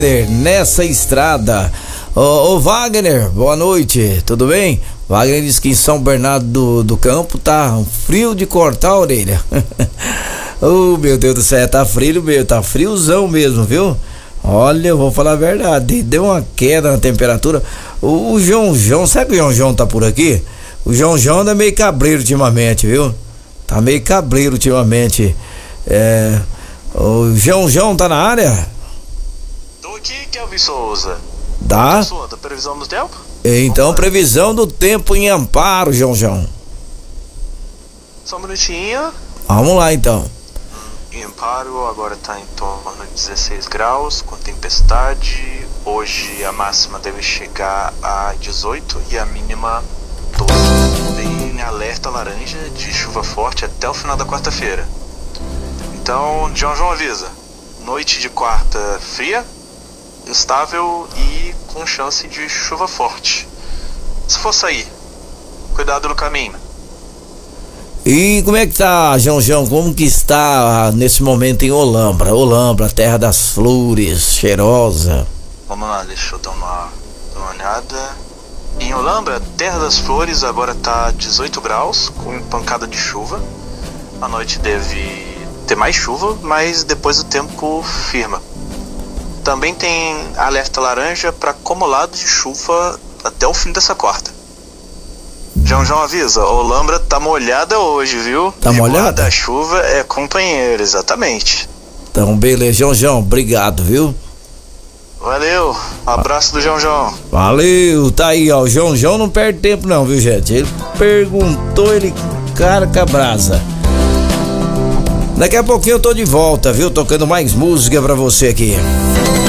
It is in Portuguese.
nessa estrada. Ô Wagner, boa noite, tudo bem? Wagner disse que em São Bernardo do Campo tá um frio de cortar a orelha. Oh, meu Deus do céu, tá frio mesmo, tá friozão mesmo, viu? Olha, eu vou falar a verdade, deu uma queda na temperatura. O João, sabe que o João tá por aqui? O João anda meio cabreiro ultimamente, viu? Tá meio cabreiro ultimamente. O João tá na área? Tô aqui, Kelvin Souza. Dá? Da previsão do tempo? Então, previsão do tempo em Amparo, João. Só um minutinho. Vamos lá, então. Em Amparo agora tá em torno de 16 graus, com tempestade. Hoje a máxima deve chegar a 18 e a mínima 12. Tem alerta laranja de chuva forte até o final da quarta-feira. Então, João avisa. Noite de quarta fria, instável e com chance de chuva forte. Se for sair, cuidado no caminho. E como é que tá, João? Como que está nesse momento em Olambra, terra das flores, cheirosa? Vamos lá, deixa eu dar uma olhada. Em Olambra, terra das flores, agora tá 18 graus, com pancada de chuva. À noite deve ter mais chuva, mas depois o tempo firma. Também tem alerta laranja para acumulado de chuva até o fim dessa quarta. João avisa, Olambra tá molhada hoje, viu? Tá molhada? A chuva é companheiro, exatamente. Então, beleza, João, obrigado, viu? Valeu, abraço do João. Valeu, tá aí, ó, o João não perde tempo não, viu, gente? Ele perguntou, ele carca a brasa. Daqui a pouquinho eu tô de volta, viu? Tocando mais música pra você aqui.